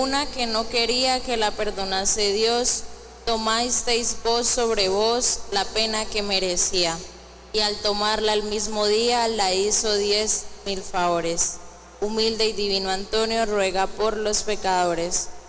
una que no quería que la perdonase Dios, tomasteis vos sobre vos la pena que merecía, y al tomarla el mismo día la hizo 10.000 favores. Humilde y divino Antonio, ruega por los pecadores.